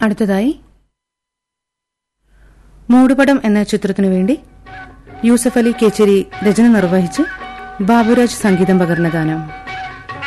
അടുത്തതായി മൂടുപടം എന്ന ചിത്രത്തിനു വേണ്ടി യൂസഫ് അലി കേച്ചേരി രചന നിർവഹിച്ച് ബാബുരാജ് സംഗീതം പകർന്ന ഗാനം.